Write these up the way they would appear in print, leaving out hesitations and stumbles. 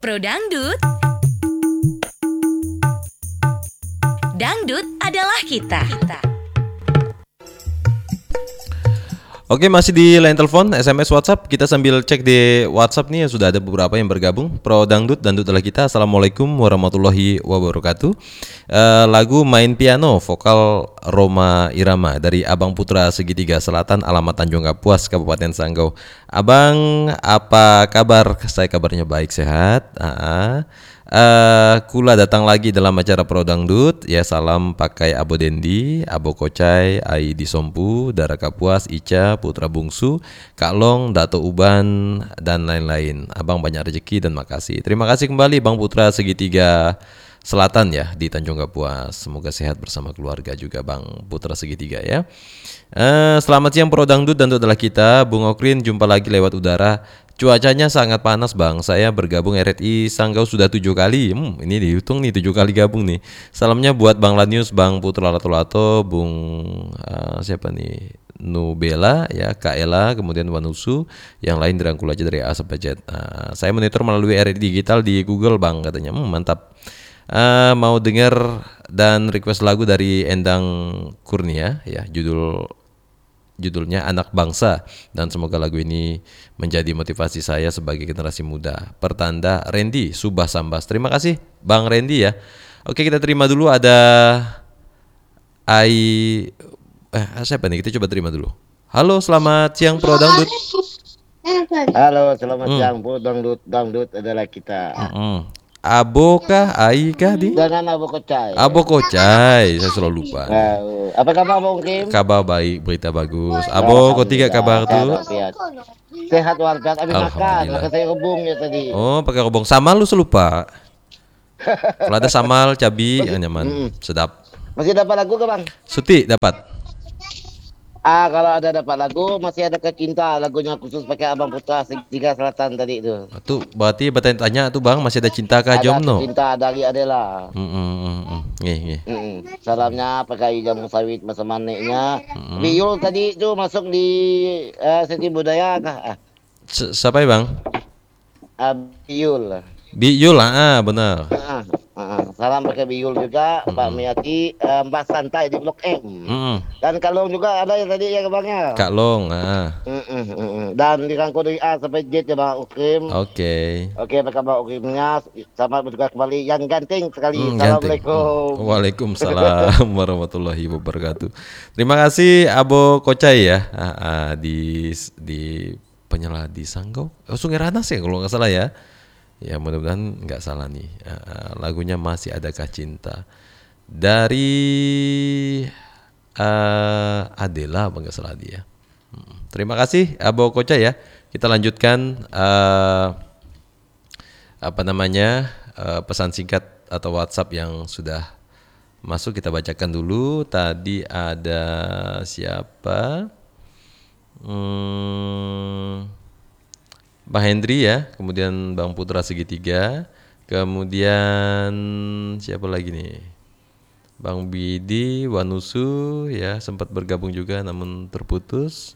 Pro Dangdut, dangdut adalah kita. Oke, masih di line telepon, SMS, WhatsApp. Kita sambil cek di WhatsApp nih, sudah ada beberapa yang bergabung. Pro Dangdut, dangdut adalah kita. Assalamualaikum warahmatullahi wabarakatuh. Lagu Main Piano, vokal Roma Irama dari Abang Putra Segitiga Selatan, alamat Tanjung Kapuas, Kabupaten Sanggau. Abang, apa kabar? Saya kabarnya baik, sehat. Kula datang lagi dalam acara Pro Dangdut. Ya, salam pakai Abo Dendi, Abo Kocai, Ai di Sompu, Dara Kapuas, Ica, Putra Bungsu, Kak Long, Dato Uban, dan lain-lain. Abang banyak rezeki dan makasih. Terima kasih kembali Bang Putra Segitiga Selatan ya di Tanjung Kapuas. Semoga sehat bersama keluarga juga Bang Putra Segitiga ya. Selamat siang Pro Dangdut, dangdut adalah kita. Bung Okrin, jumpa lagi lewat udara. Cuacanya sangat panas Bang. Saya bergabung RRI Sanggau sudah 7 kali. Ini dihitung nih 7 kali gabung nih. Salamnya buat Bang Lanius, Bang Putra Lato-Lato, Bung siapa nih? Nubela ya, Kak Ella, kemudian Wanusu, yang lain dirangkul aja dari A sampai Z. Saya monitor melalui RRI Digital di Google Bang katanya. Mantap. Mau dengar dan request lagu dari Endang Kurnia ya, judulnya Anak Bangsa, dan semoga lagu ini menjadi motivasi saya sebagai generasi muda. Pertanda Randy Subah Sambas. Terima kasih Bang Randy ya. Oke, kita terima dulu ada siapa nih? Kita coba terima dulu. Halo, selamat siang Pro Dangdut. Halo, selamat siang Pro Dangdut. Dangdut adalah kita. Abo kah, Ai kah di? Dengan Abo Kocai. Abo Kocai, saya selalu lupa. Apa kabar Bang Kim? Kabar baik, berita bagus. Abo, kau tiga kabar tuh? Sehat warga, habis makan. Maka saya hubung ya tadi. Oh, pakai hubung. Samal lu selupa. Kalau ada samal, cabai, nyaman, sedap. Masih dapat lagu ke Bang? Suti dapat. Kalau ada dapat lagu, masih ada Kecinta, lagunya khusus pakai Abang Putra Segitiga Selatan tadi itu. Tuh, berarti bertanya tuh Bang, masih ada cinta kah Jomno? Ada Kecinta dari Adela. Salamnya pakai jamu sawit masa maneknya. Biul tadi itu masuk di sesi budaya kah? Siapa ya Bang? Biul. Biul, benar. Salam pakai Biul juga, Pak Miyati, Mbak Santai di Blok M. Dan Kak Long juga ada yang tadi ya Bangnya. Kak Long, Dan dirangkul dari A sampai Z ya Bang Ukrim. Oke, apa kabar Ukrimnya? Selamat bertugas kembali yang ganteng sekali. Assalamualaikum. Waalaikumsalam warahmatullahi wabarakatuh. Terima kasih Abo Kocai ya. Di penyelah di Sanggau. Sungai Ranas ya kalau nggak salah ya. Ya mudah-mudahan nggak salah nih. Lagunya Masih Adakah Cinta dari Adela apa nggak salah dia. Terima kasih Abo Koca ya. Kita lanjutkan pesan singkat atau WhatsApp yang sudah masuk, kita bacakan dulu. Tadi ada siapa? Bang Hendri ya, kemudian Bang Putra Segitiga, kemudian siapa lagi nih? Bang Bidi, Wanusu ya, sempat bergabung juga namun terputus.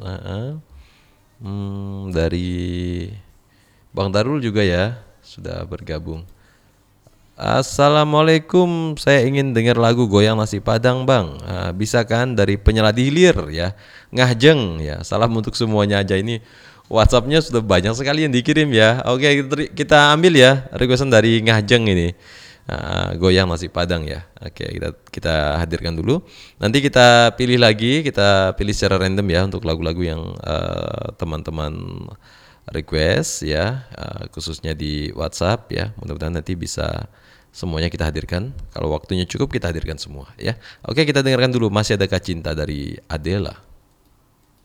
Dari Bang Darul juga ya, sudah bergabung. Assalamualaikum, saya ingin dengar lagu Goyang Nasi Padang Bang. Bisa kan dari Penyela Hilir ya, Ngahjeng ya. Salam untuk semuanya aja, ini WhatsApp-nya sudah banyak sekali yang dikirim ya. Oke, kita ambil ya requestan dari Ngahjeng ini. Goyang Nasi Padang ya. Oke, kita hadirkan dulu. Nanti kita pilih lagi, kita pilih secara random ya untuk lagu-lagu yang teman-teman request ya, khususnya di WhatsApp ya. Mudah-mudahan nanti bisa semuanya kita hadirkan. Kalau waktunya cukup kita hadirkan semua ya. Oke, kita dengarkan dulu Masih Adakah Cinta dari Adela.